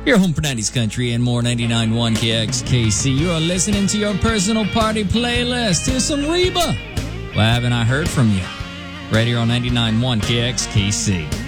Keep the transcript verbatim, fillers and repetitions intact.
Your home for nineties country and more. Ninety-nine point one K X K C. You are listening to your personal party playlist. Here's some Reba. Why haven't I heard from you? Right here on ninety-nine point one K X K C.